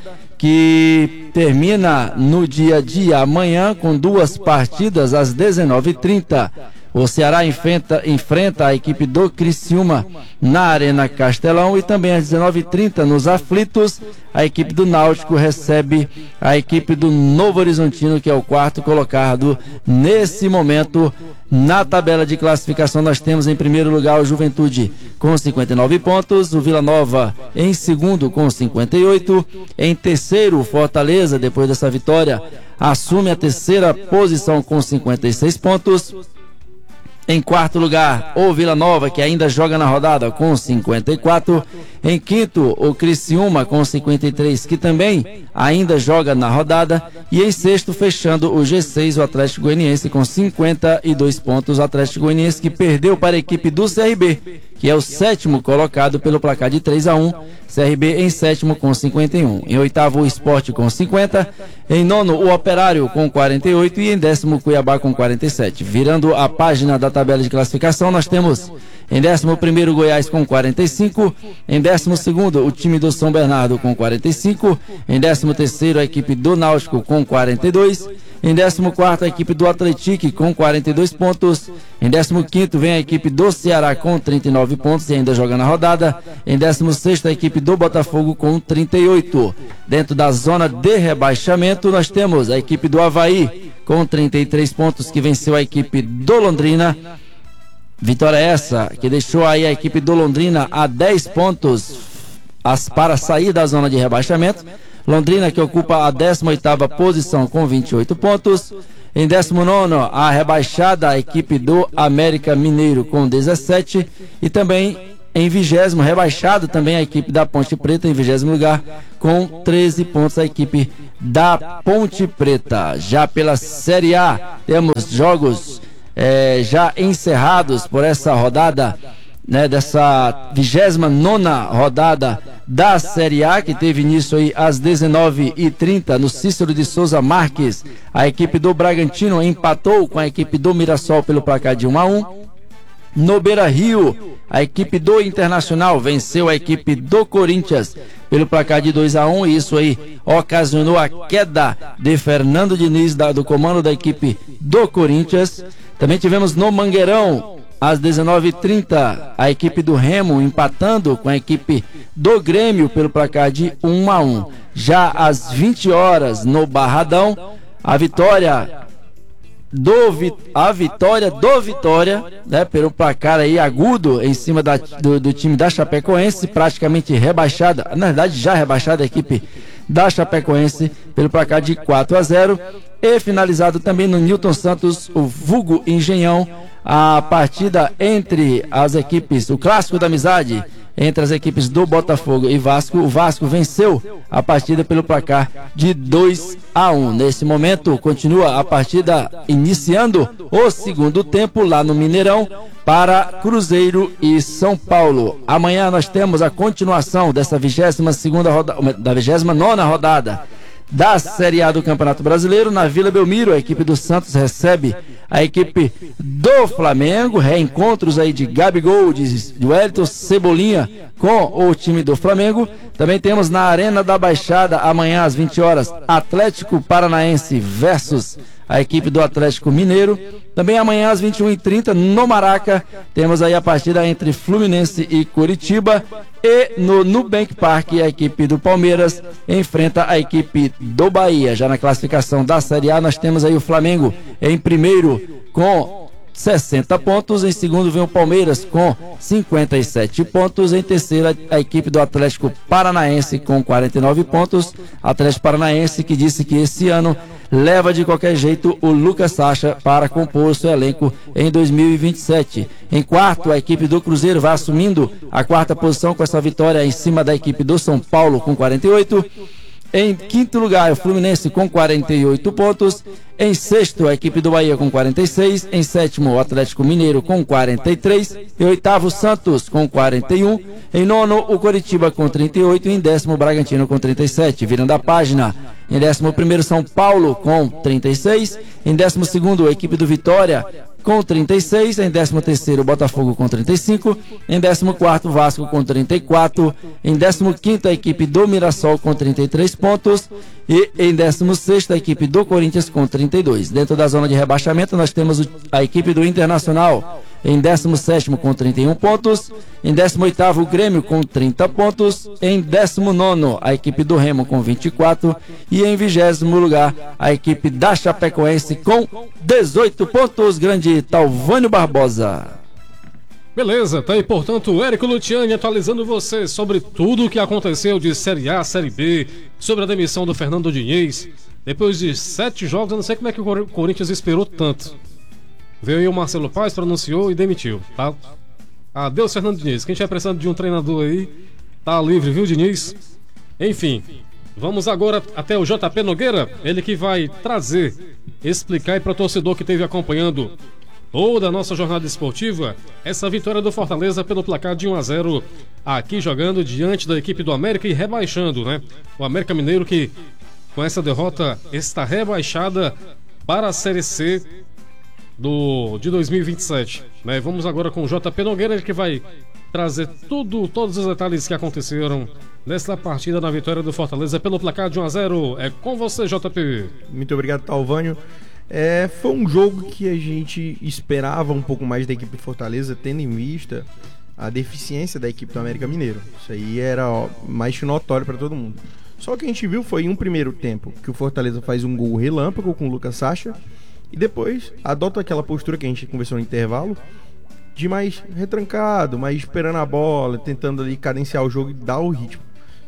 que termina no dia de amanhã com duas partidas às dezenove e trinta. O Ceará enfrenta, enfrenta a equipe do Criciúma na Arena Castelão e também às dezenove e trinta nos Aflitos, a equipe do Náutico recebe a equipe do Novo Horizontino, que é o quarto colocado nesse momento. Na tabela de classificação nós temos em primeiro lugar o Juventude com cinquenta e nove pontos, o Vila Nova em segundo com cinquenta e oito, em terceiro o Fortaleza, depois dessa vitória, assume a terceira posição com cinquenta e seis pontos. Em quarto lugar, o Vila Nova, que ainda joga na rodada, com cinquenta e quatro. Em quinto, o Criciúma, com cinquenta e três, que também ainda joga na rodada. E em sexto, fechando o G seis, o Atlético Goianiense, com cinquenta e dois pontos. O Atlético Goianiense que perdeu para a equipe do C R B, que é o sétimo colocado pelo placar de três a um. C R B em sétimo com cinquenta e um. Em oitavo, o Sport com cinquenta. Em nono, o Operário com quarenta e oito. E em décimo, o Cuiabá com quarenta e sete. Virando a página da tabela de classificação, nós temos em décimo primeiro o Goiás com quarenta e cinco. Em décimo segundo, o time do São Bernardo com quarenta e cinco. Em décimo terceiro, a equipe do Náutico com quarenta e dois. Em décimo quarto, a equipe do Atlético com quarenta e dois pontos. Em décimo quinto, vem a equipe do Ceará com trinta e nove pontos e ainda joga na rodada. Em décimo sexto, a equipe do Botafogo com trinta e oito. Dentro da zona de rebaixamento, nós temos a equipe do Avaí com trinta e três pontos, que venceu a equipe do Londrina. Vitória essa que deixou aí a equipe do Londrina a dez pontos as, para sair da zona de rebaixamento. Londrina, que ocupa a décima oitava posição com vinte e oito pontos. Em décimo nono, a rebaixada, a equipe do América Mineiro com dezessete. E também em vigésimo, rebaixado também a equipe da Ponte Preta, em vigésimo lugar, com treze pontos a equipe da Ponte Preta. Já pela Série A, temos jogos é, já encerrados por essa rodada, né, dessa vigésima nona rodada da Série A, que teve início aí às dezenove e trinta no Cícero de Souza Marques. A equipe do Bragantino empatou com a equipe do Mirassol pelo placar de um a um. No Beira-Rio, a equipe do Internacional venceu a equipe do Corinthians pelo placar de dois a um, e isso aí ocasionou a queda de Fernando Diniz da, do comando da equipe do Corinthians. Também tivemos no Mangueirão, às dezenove e trinta, a equipe do Remo empatando com a equipe do Grêmio pelo placar de um a um. Já às vinte horas, no Barradão, a vitória do, a vitória do Vitória, né, pelo placar aí agudo em cima da, do, do time da Chapecoense, praticamente rebaixada, na verdade já rebaixada a equipe da Chapecoense pelo placar de quatro a zero. E finalizado também no Newton Santos, o vulgo Engenhão, a partida entre as equipes, o clássico da amizade entre as equipes do Botafogo e Vasco. O Vasco venceu a partida pelo placar de dois a um. Nesse momento continua a partida, iniciando o segundo tempo lá no Mineirão para Cruzeiro e São Paulo. Amanhã nós temos a continuação dessa vigésima segunda rodada, da vigésima nona rodada da Série A do Campeonato Brasileiro. Na Vila Belmiro, a equipe do Santos recebe a equipe do Flamengo. Reencontros aí de Gabigol, de, de Wellington, Cebolinha com o time do Flamengo. Também temos na Arena da Baixada, amanhã às vinte horas, Atlético Paranaense versus a equipe do Atlético Mineiro. Também amanhã às vinte e uma e trinta, no Maraca, temos aí a partida entre Fluminense e Coritiba. E no Nubank Park, a equipe do Palmeiras enfrenta a equipe do Bahia. Já na classificação da Série A, nós temos aí o Flamengo em primeiro com sessenta pontos. Em segundo vem o Palmeiras com cinquenta e sete pontos. Em terceiro, a equipe do Atlético Paranaense com quarenta e nove pontos. Atlético Paranaense que disse que esse ano leva de qualquer jeito o Lucas Sacha para compor o seu elenco em dois mil e vinte e sete. Em quarto, a equipe do Cruzeiro vai assumindo a quarta posição com essa vitória em cima da equipe do São Paulo com quarenta e oito. Em quinto lugar, o Fluminense com quarenta e oito pontos. Em sexto, a equipe do Bahia com quarenta e seis. Em sétimo, o Atlético Mineiro com quarenta e três. Em oitavo, o Santos com quarenta e um. Em nono, o Coritiba com trinta e oito. E em décimo, o Bragantino com trinta e sete. Virando a página, em décimo primeiro, São Paulo com trinta e seis. Em décimo segundo, a equipe do Vitória com trinta e seis, em décimo terceiro Botafogo com trinta e cinco, em décimo quarto Vasco com trinta e quatro, em décimo quinto a equipe do Mirassol com trinta e três pontos e em décimo sexto a equipe do Corinthians com trinta e dois. Dentro da zona de rebaixamento nós temos a equipe do Internacional em décimo sétimo com trinta e um pontos, em décimo oitavo o Grêmio com trinta pontos, em décimo nono a equipe do Remo com vinte e quatro e em vigésimo lugar a equipe da Chapecoense com dezoito pontos. Grande Talvânio Barbosa. Beleza, tá aí portanto o Érico Luciani atualizando você sobre tudo o que aconteceu de Série A, Série B, sobre a demissão do Fernando Diniz. Depois de sete jogos, eu não sei como é que o Corinthians esperou tanto. Veio aí o Marcelo Paes, pronunciou e demitiu, tá? Adeus, Fernando Diniz. Quem estiver precisando de um treinador aí, tá livre, viu, Diniz? Enfim, vamos agora até o J P Nogueira, ele que vai trazer, explicar aí para o torcedor que esteve acompanhando toda a nossa jornada esportiva, essa vitória do Fortaleza pelo placar de um a zero, aqui jogando diante da equipe do América e rebaixando, né? O América Mineiro que, com essa derrota, está rebaixada para a Série C do, de dois mil e vinte e sete, né? Vamos agora com o J P Nogueira, que vai trazer tudo, todos os detalhes que aconteceram nessa partida na vitória do Fortaleza pelo placar de um a zero. É com você, J P. Muito obrigado, Talvânio. É, foi um jogo que a gente esperava um pouco mais da equipe do Fortaleza, tendo em vista a deficiência da equipe do América Mineiro. Isso aí era ó, mais notório para todo mundo. Só que a gente viu foi em um primeiro tempo que o Fortaleza faz um gol relâmpago com o Lucas Sacha e depois adota aquela postura que a gente conversou no intervalo de mais retrancado, mais esperando a bola, tentando ali cadenciar o jogo e dar o ritmo.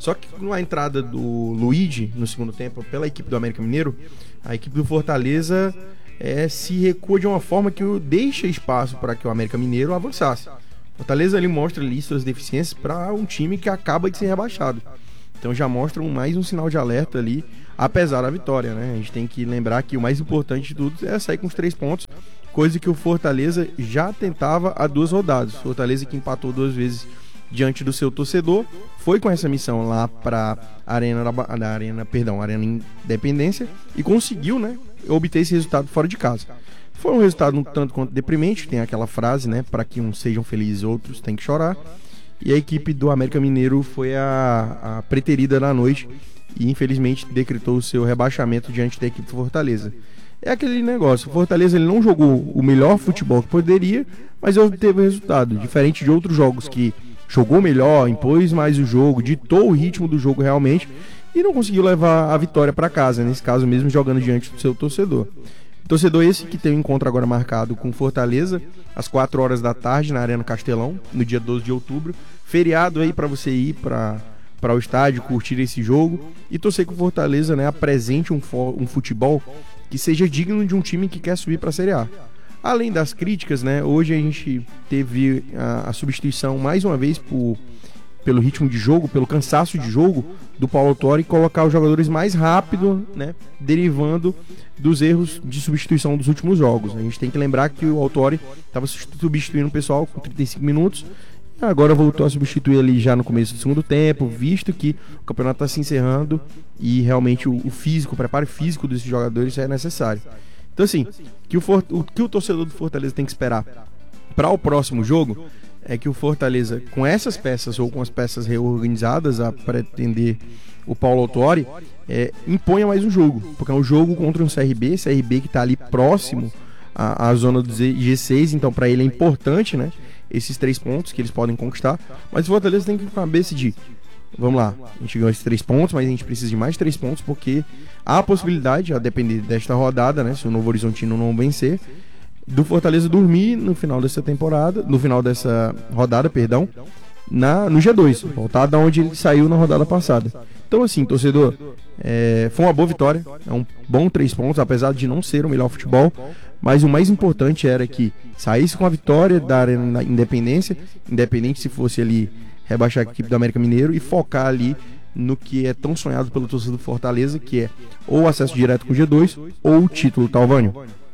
Só que com a entrada do Luigi no segundo tempo pela equipe do América Mineiro, a equipe do Fortaleza é, se recua de uma forma que deixa espaço para que o América Mineiro avançasse. Fortaleza ali mostra ali suas deficiências para um time que acaba de ser rebaixado. Então já mostra um, mais um sinal de alerta ali, apesar da vitória, né? A gente tem que lembrar que o mais importante de tudo é sair com os três pontos, coisa que o Fortaleza já tentava há duas rodadas. Fortaleza que empatou duas vezes diante do seu torcedor, foi com essa missão lá para a Arena, da Arena, perdão, Arena Independência e conseguiu, né, obter esse resultado fora de casa. Foi um resultado um tanto quanto deprimente, tem aquela frase, né, para que uns sejam felizes, outros têm que chorar. E a equipe do América Mineiro foi a, a preterida da noite e infelizmente decretou o seu rebaixamento diante da equipe do Fortaleza. É aquele negócio, o Fortaleza ele não jogou o melhor futebol que poderia, mas obteve o resultado, diferente de outros jogos que jogou melhor, impôs mais o jogo, ditou o ritmo do jogo realmente e não conseguiu levar a vitória para casa, nesse caso mesmo jogando diante do seu torcedor. Torcedor esse que tem um encontro agora marcado com Fortaleza, às quatro horas da tarde, na Arena Castelão, no dia doze de outubro. Feriado aí para você ir para para o estádio, curtir esse jogo e torcer que o Fortaleza, né, apresente um, um futebol que seja digno de um time que quer subir para a Série A. Além das críticas, né, hoje a gente teve a, a substituição mais uma vez por, pelo ritmo de jogo, pelo cansaço de jogo do Paulo Autori, colocar os jogadores mais rápido, né, derivando dos erros de substituição dos últimos jogos. A gente tem que lembrar que o Autori estava substituindo o pessoal com trinta e cinco minutos, agora voltou a substituir ali já no começo do segundo tempo, visto que o campeonato está se encerrando e realmente o, o físico, o preparo físico desses jogadores é necessário. Então assim, que o, For, o que o torcedor do Fortaleza tem que esperar para o próximo jogo é que o Fortaleza, com essas peças ou com as peças reorganizadas a pretender o Paulo Autori, é, imponha mais um jogo, porque é um jogo contra um C R B, C R B que está ali próximo à, à zona do G seis, então para ele é importante, né, esses três pontos que eles podem conquistar, mas o Fortaleza tem que saber decidir. Vamos lá, a gente ganhou esses três pontos, mas a gente precisa de mais três pontos, porque há a possibilidade, a depender desta rodada, né, se o Novo Horizontino não vencer, do Fortaleza dormir no final dessa temporada, no final dessa rodada, perdão, na, no G dois, voltar da onde ele saiu na rodada passada. Então assim, torcedor, é, foi uma boa vitória, é um bom três pontos, apesar de não ser o melhor futebol, mas o mais importante era que saísse com a vitória da Arena Independência, independente se fosse ali rebaixar a equipe do América Mineiro e focar ali no que é tão sonhado pelo torcedor do Fortaleza, que é ou o acesso direto com o G dois ou o título, Talvânio.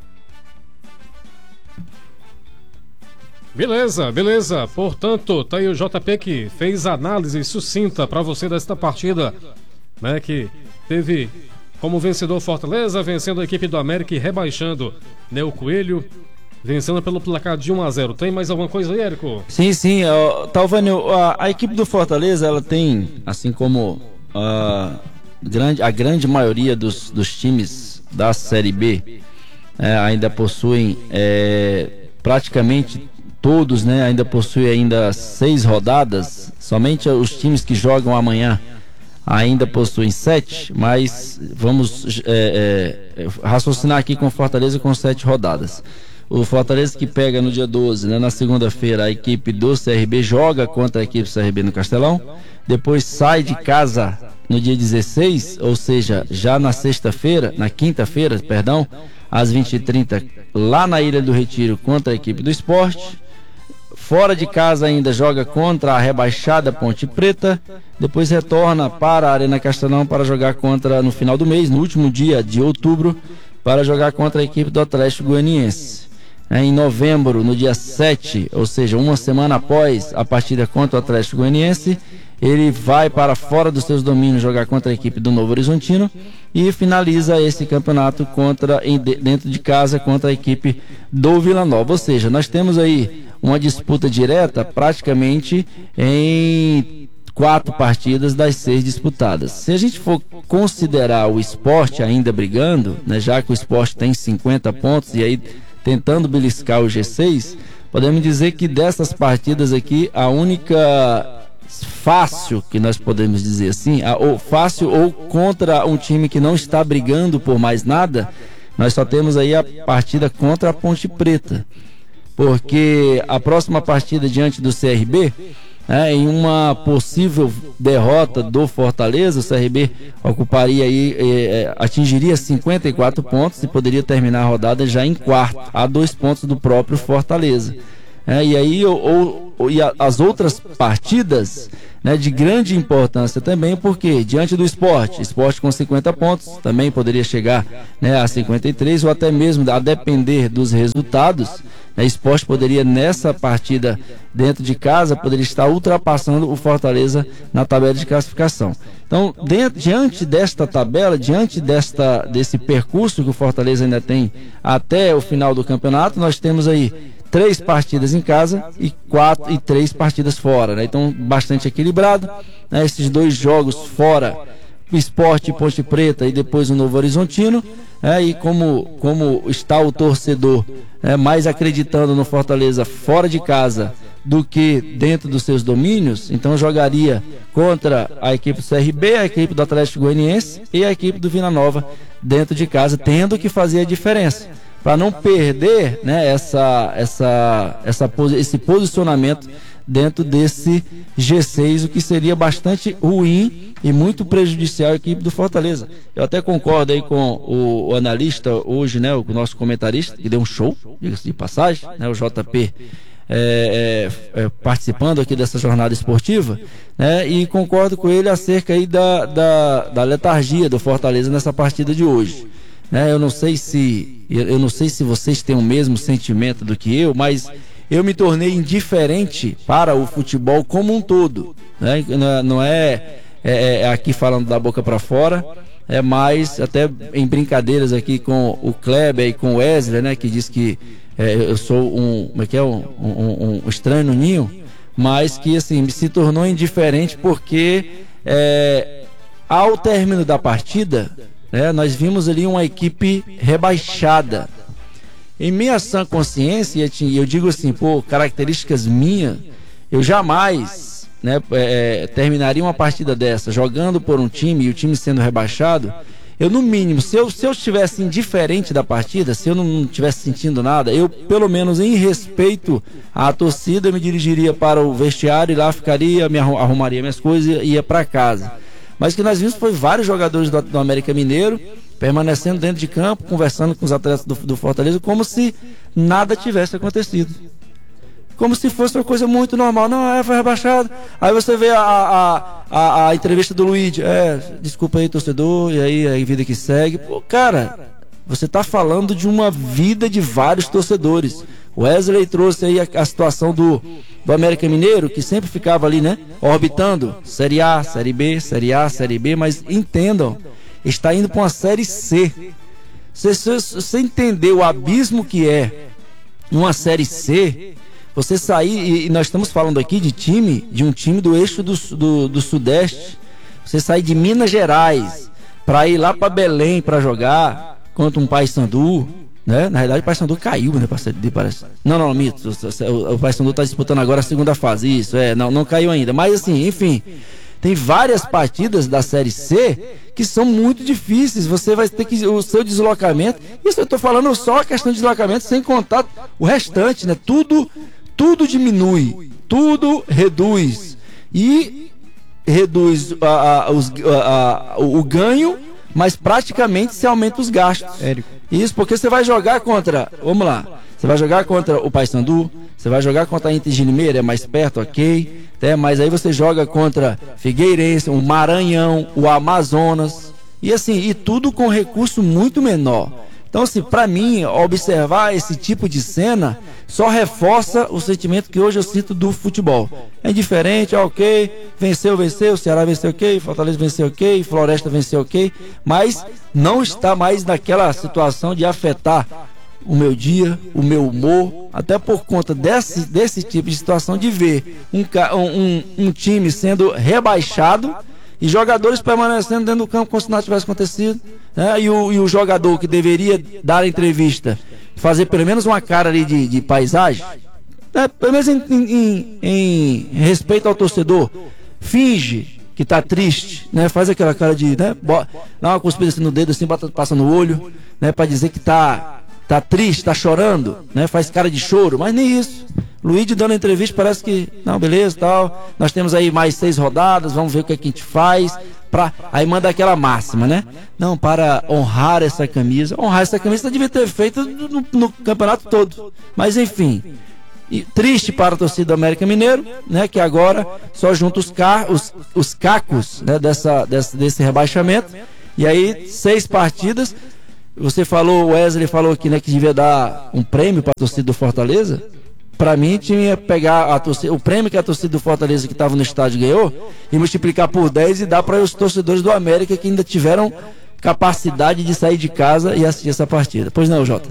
Beleza, beleza. Portanto, tá aí o J P que fez análise sucinta para você desta partida, né, que teve como vencedor Fortaleza, vencendo a equipe do América e rebaixando, né, o Coelho, vencendo pelo placar de um a zero. Tem mais alguma coisa aí, Érico? Sim, sim. Uh, Talvânio, a, a equipe do Fortaleza, ela tem, assim como uh, grande, a grande maioria dos, dos times da Série B, é, ainda possuem é, praticamente todos, né, ainda possuem ainda seis rodadas. Somente os times que jogam amanhã ainda possuem sete, mas vamos é, é, raciocinar aqui com Fortaleza com sete rodadas. O Fortaleza que pega no dia doze, né, na segunda-feira, a equipe do C R B joga contra a equipe do C R B no Castelão, depois sai de casa no dia dezesseis, ou seja, já na sexta-feira, na quinta-feira, perdão, às vinte e trinta, lá na Ilha do Retiro contra a equipe do Sport. Fora de casa ainda joga contra a rebaixada Ponte Preta, depois retorna para a Arena Castelão para jogar contra, no final do mês, no último dia de outubro, para jogar contra a equipe do Atlético Goianiense. Em novembro, no dia sete, ou seja, uma semana após a partida contra o Atlético Goianiense, ele vai para fora dos seus domínios jogar contra a equipe do Novo Horizontino e finaliza esse campeonato contra, dentro de casa contra a equipe do Vila Nova. Ou seja, nós temos aí uma disputa direta praticamente em quatro partidas das seis disputadas. Se a gente for considerar o Sport ainda brigando, né, já que o Sport tem cinquenta pontos e aí tentando beliscar o G seis, podemos dizer que dessas partidas aqui, a única fácil, que nós podemos dizer assim, a, ou fácil ou contra um time que não está brigando por mais nada, nós só temos aí a partida contra a Ponte Preta, porque a próxima partida diante do C R B É, em uma possível derrota do Fortaleza, o C R B ocuparia aí, é, atingiria cinquenta e quatro pontos e poderia terminar a rodada já em quarto, a dois pontos do próprio Fortaleza. É, e aí ou, ou, e a, as outras partidas, né, de grande importância também, porque diante do Sport, Sport com cinquenta pontos, também poderia chegar, né, a cinquenta e três, ou até mesmo a depender dos resultados, né, Sport poderia nessa partida dentro de casa, poderia estar ultrapassando o Fortaleza na tabela de classificação. Então, dentro, diante desta tabela, diante desta, desse percurso que o Fortaleza ainda tem até o final do campeonato, nós temos aí três partidas em casa e quatro e três partidas fora, né? Então bastante equilibrado, né? Esses dois jogos fora, o Sport e Ponte Preta e depois o Novo Horizontino, né? E como, como está o torcedor, né, mais acreditando no Fortaleza fora de casa do que dentro dos seus domínios, então jogaria contra a equipe do C R B, a equipe do Atlético Goianiense e a equipe do Vila Nova dentro de casa, tendo que fazer a diferença para não perder, né, essa, essa, essa, esse posicionamento dentro desse G seis, o que seria bastante ruim e muito prejudicial à equipe do Fortaleza. Eu até concordo aí com o, o analista hoje, né, o nosso comentarista, que deu um show, diga-se de passagem, né, o J P é, é, é, participando aqui dessa jornada esportiva, né, e concordo com ele acerca aí da, da, da letargia do Fortaleza nessa partida de hoje. Né, eu não sei se eu não sei se vocês têm o mesmo sentimento do que eu, mas eu me tornei indiferente para o futebol como um todo, né? Não é, é, é aqui falando da boca para fora, é mais até em brincadeiras aqui com o Kleber e com o Wesley, né, que diz que é, eu sou um, como é que é, um, um, um estranho no ninho, mas que assim se tornou indiferente porque é, ao término da partida, é, nós vimos ali uma equipe rebaixada. Em minha sã consciência, e eu digo assim, por características minhas, eu jamais, né, é, terminaria uma partida dessa jogando por um time e o time sendo rebaixado. Eu, no mínimo, se eu, se eu estivesse indiferente da partida, se eu não estivesse sentindo nada, eu, pelo menos em respeito à torcida, me dirigiria para o vestiário e lá ficaria, me arrumaria minhas coisas e ia para casa. Mas o que nós vimos foi vários jogadores do, do América Mineiro permanecendo dentro de campo, conversando com os atletas do, do Fortaleza, como se nada tivesse acontecido. Como se fosse uma coisa muito normal. Não, é, foi rebaixado. Aí você vê a, a, a, a entrevista do Luigi. É, desculpa aí, torcedor, e aí a vida que segue. Pô, cara, você está falando de uma vida de vários torcedores. O Wesley trouxe aí a, a situação do, do América Mineiro, que sempre ficava ali, né, orbitando Série A, Série B, Série A, Série B, mas entendam, está indo para uma Série C. Você, você, você entender o abismo que é uma Série C, você sair, e, e nós estamos falando aqui de time, de um time do eixo do, do, do Sudeste, você sair de Minas Gerais para ir lá para Belém para jogar contra um Paysandu, né? Na realidade o Paysandu caiu, né? Parece. Não, não, mito. O, o Paysandu está disputando agora a segunda fase. Isso, é, não, não caiu ainda. Mas assim, enfim, tem várias partidas da Série C que são muito difíceis. Você vai ter que o seu deslocamento. Isso eu estou falando só a questão de deslocamento, sem contar o restante, né? Tudo, tudo diminui, tudo reduz e reduz a, a, os, a, a, o ganho, mas praticamente se aumenta os gastos. Érico. Isso, porque você vai jogar contra, vamos lá, você vai jogar contra o Paysandu, você vai jogar contra a Inter de Limeira, é mais perto, ok, até, mas aí você joga contra Figueirense, o Maranhão, o Amazonas, e assim, e tudo com recurso muito menor. Então, assim, para mim, observar esse tipo de cena só reforça o sentimento que hoje eu sinto do futebol. É indiferente, ok, venceu, venceu, Ceará venceu, ok, Fortaleza venceu, ok, Floresta venceu, ok, mas não está mais naquela situação de afetar o meu dia, o meu humor, até por conta desse, desse tipo de situação de ver um, um, um time sendo rebaixado e jogadores permanecendo dentro do campo como se nada tivesse acontecido, né? E, o, e o jogador que deveria dar a entrevista, fazer pelo menos uma cara ali de, de paisagem, né? Pelo menos em, em, em respeito ao torcedor, finge que tá triste, né? Faz aquela cara de, né? Dá uma cuspida assim no dedo, assim, bota, passa no olho, né? Para dizer que tá, tá triste, tá chorando, né? Faz cara de choro, mas nem isso. Luigi dando entrevista, parece que, não, beleza, tal, nós temos aí mais seis rodadas, vamos ver o que, é que a gente faz, pra... aí manda aquela máxima, né? Não, para honrar essa camisa, honrar essa camisa devia ter feito no, no campeonato todo, mas enfim, e, triste para a torcida do América Mineiro, né, que agora só junta os, car... os, os cacos, né, dessa, dessa, desse rebaixamento, e aí seis partidas. Você falou, o Wesley falou aqui, né, que devia dar um prêmio para a torcida do Fortaleza. Para mim, tinha que pegar a torcida, o prêmio que a torcida do Fortaleza que estava no estádio ganhou e multiplicar por dez e dar para os torcedores do América que ainda tiveram capacidade de sair de casa e assistir essa partida. Pois não, Jota?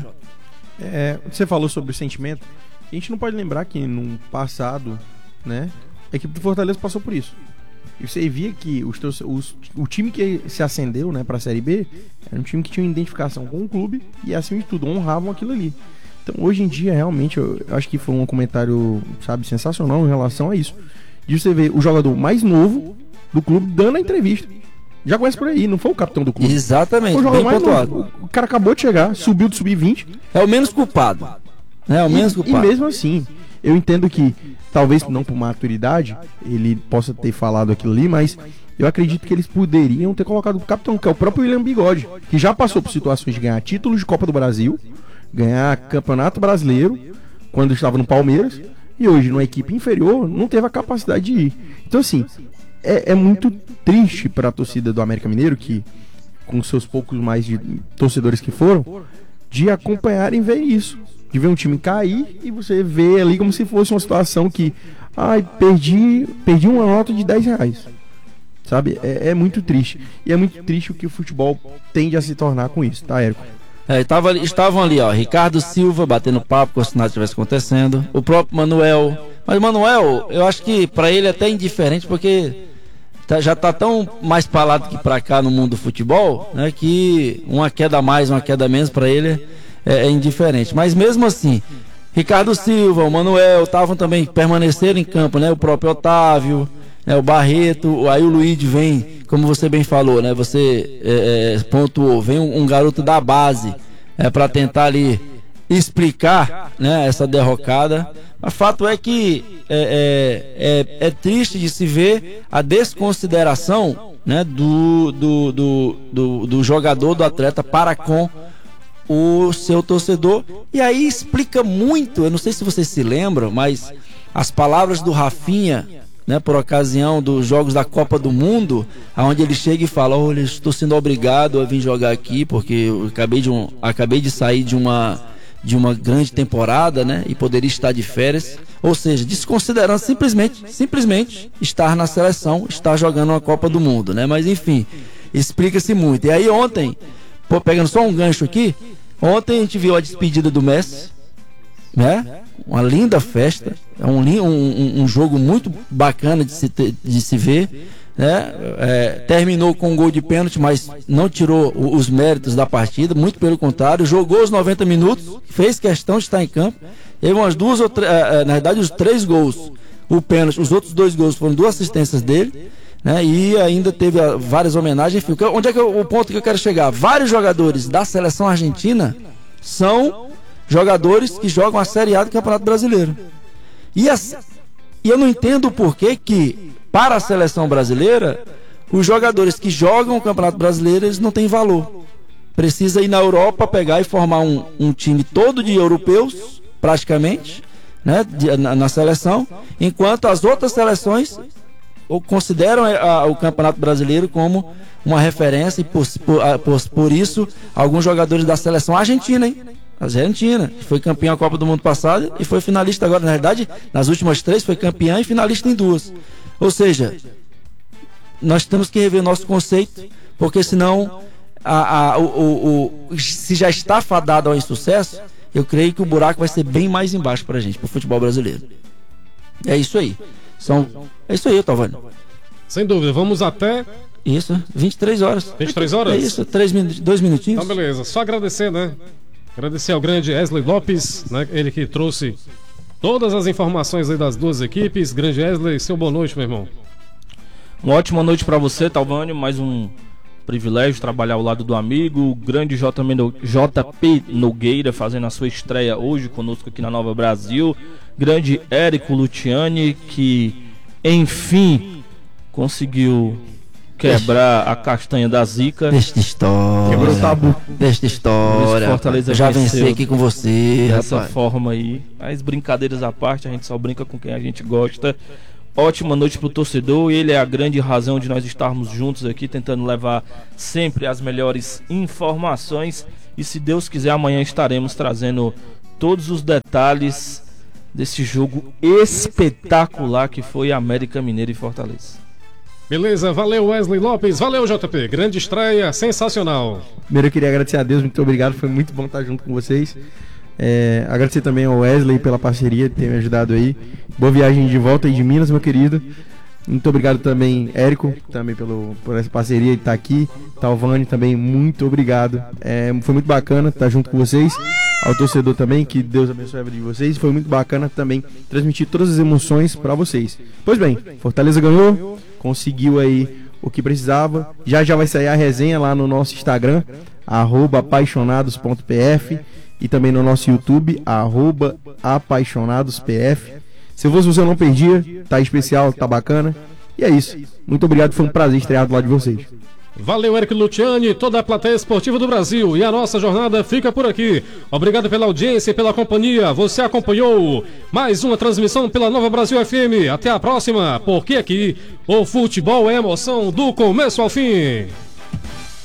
É, você falou sobre o sentimento. A gente não pode lembrar que no passado, né, a equipe do Fortaleza passou por isso. E você via que os, os, o time que se acendeu, né, para a Série B era um time que tinha uma identificação com o clube e, acima de tudo, honravam aquilo ali. Então, hoje em dia, realmente, eu acho que foi um comentário, sabe, sensacional em relação a isso. De você ver o jogador mais novo do clube dando a entrevista. Já começa por aí, não foi o capitão do clube. Exatamente, foi o jogador bem mais pontuado. novo. O cara acabou de chegar, subiu do sub vinte. É o menos culpado. É o menos e, culpado. E mesmo assim, eu entendo que, talvez não por maturidade, ele possa ter falado aquilo ali, mas eu acredito que eles poderiam ter colocado o capitão, que é o próprio William Bigode, que já passou por situações de ganhar títulos de Copa do Brasil, ganhar Campeonato Brasileiro quando estava no Palmeiras, e hoje numa equipe inferior não teve a capacidade de ir. Então assim, é, é muito triste para a torcida do América Mineiro, que com seus poucos mais de torcedores que foram, de acompanhar e ver isso, de ver um time cair e você vê ali como se fosse uma situação que, ai, perdi, perdi uma nota de dez reais, sabe? É, é muito triste, e é muito triste o que o futebol tende a se tornar com isso, tá, Érico? É, tava, estavam ali, ó, Ricardo Silva batendo papo como se nada estivesse acontecendo, o próprio Manuel, mas o Manuel, eu acho que pra ele é até indiferente, porque tá, já tá tão mais pra lá do que pra cá no mundo do futebol, né, que uma queda a mais, uma queda a menos pra ele é, é indiferente, mas mesmo assim, Ricardo Silva, o Manuel, estavam também, permaneceram em campo, né, o próprio Otávio, né, o Barreto, aí o Luigi vem, como você bem falou, né, você é, é, pontuou, vem um, um garoto da base é, para tentar ali explicar, né, essa derrocada. Mas fato é que é, é, é, é triste de se ver a desconsideração, né, do, do, do, do, do jogador, do atleta para com o seu torcedor. E aí explica muito, eu não sei se vocês se lembram, mas as palavras do Rafinha, né, por ocasião dos jogos da Copa do Mundo, aonde ele chega e fala: olha, estou sendo obrigado a vir jogar aqui porque eu acabei de, um, acabei de sair de uma, de uma grande temporada, né, e poderia estar de férias. Ou seja, desconsiderando simplesmente, simplesmente estar na seleção, estar jogando uma Copa do Mundo, né? Mas enfim, explica-se muito. E aí ontem, pô, pegando só um gancho aqui, ontem a gente viu a despedida do Messi, né? Uma linda festa, é um, um, um jogo muito bacana de se, de se ver, né? É, terminou com um gol de pênalti, mas não tirou os méritos da partida, muito pelo contrário, jogou os noventa minutos, fez questão de estar em campo, teve umas duas ou três, na verdade os três gols, o pênalti, os outros dois gols foram duas assistências dele, né? E ainda teve várias homenagens. Enfim, onde é que eu, o ponto que eu quero chegar? Vários jogadores da seleção argentina são jogadores que jogam a Série A do Campeonato Brasileiro. E, a, e eu não entendo o porquê que, para a seleção brasileira, os jogadores que jogam o Campeonato Brasileiro, eles não têm valor. Precisa ir na Europa, pegar e formar um, um time todo de europeus, praticamente, né, de, na, na seleção, enquanto as outras seleções consideram a, o Campeonato Brasileiro como uma referência, e por, por, por, por isso, alguns jogadores da seleção argentina, hein? A Argentina, foi campeã da Copa do Mundo passado e foi finalista agora. Na verdade, nas últimas três foi campeã e finalista em duas. Ou seja, nós temos que rever nosso conceito, porque senão, a, a, o, o, o, se já está fadado ao insucesso, eu creio que o buraco vai ser bem mais embaixo pra gente, pro futebol brasileiro. É isso aí. São, é isso aí, Otávio. Sem dúvida, vamos até... Isso, vinte e três horas. vinte e três horas? É isso, três minu dois minutinhos. Então, beleza. Só agradecer, né? Agradecer ao grande Wesley Lopes, né? Ele que trouxe todas as informações aí das duas equipes. Grande Wesley, seu boa noite, meu irmão. Uma ótima noite para você, Talvânio. Mais um, privilégio de trabalhar ao lado do amigo, o grande J P Nogueira fazendo a sua estreia hoje conosco aqui na Nova Brasil, grande Érico Luciani, que enfim conseguiu quebrar a castanha da zica. Desta história. Quebrou o tabu. Desta história. Fortaleza já venceu venci aqui com você. dessa rapaz. forma aí. As brincadeiras à parte, a gente só brinca com quem a gente gosta. Ótima noite pro torcedor. Ele é a grande razão de nós estarmos juntos aqui, tentando levar sempre as melhores informações. E se Deus quiser, amanhã estaremos trazendo todos os detalhes desse jogo espetacular que foi América Mineiro e Fortaleza. Beleza, valeu Wesley Lopes, valeu J P, grande estreia, sensacional. Primeiro eu queria agradecer a Deus, muito obrigado, foi muito bom estar junto com vocês. É, agradecer também ao Wesley pela parceria, ter me ajudado aí. Boa viagem de volta aí de Minas, meu querido. Muito obrigado também, Érico, também pelo, por essa parceria de estar aqui. Talvani também, muito obrigado. É, foi muito bacana estar junto com vocês. Ao torcedor também, que Deus abençoe a vida de vocês. Foi muito bacana também transmitir todas as emoções para vocês. Pois bem, Fortaleza ganhou, conseguiu aí o que precisava. Já já vai sair a resenha lá no nosso Instagram, arroba apaixonados ponto p f, e também no nosso YouTube, arroba apaixonadospf. Se fosse você, eu não perdia, tá especial, tá bacana. E é isso, muito obrigado, foi um prazer estrear do lado de vocês. Valeu, Érico Luciani, toda a plateia esportiva do Brasil. E a nossa jornada fica por aqui. Obrigado pela audiência e pela companhia. Você acompanhou mais uma transmissão pela Nova Brasil F M. Até a próxima, porque aqui o futebol é emoção do começo ao fim.